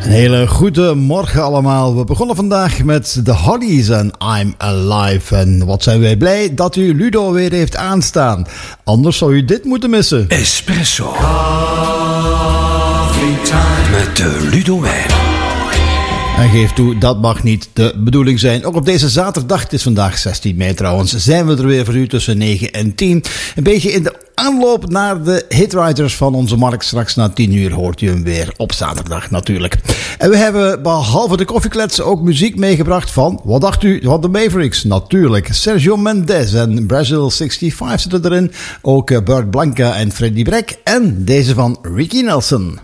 Een hele goede morgen allemaal. We begonnen vandaag met de Hollies en I'm Alive. En wat zijn wij blij dat u Ludo weer heeft aanstaan. Anders zou u dit moeten missen. Espresso. Met de Ludo wijn. En geef toe, dat mag niet de bedoeling zijn. Ook op deze zaterdag, het is vandaag 16 mei trouwens, zijn we er weer voor u tussen 9 en 10. Een beetje in de aanloop naar de hitwriters van onze Mark. Straks na 10 uur hoort u hem weer op zaterdag natuurlijk. En we hebben behalve de koffieklets ook muziek meegebracht van, wat dacht u, van de Mavericks? Natuurlijk, Sergio Mendes en Brazil 65 zitten erin. Ook Bert Blanca en Freddie Breck en deze van Ricky Nelson.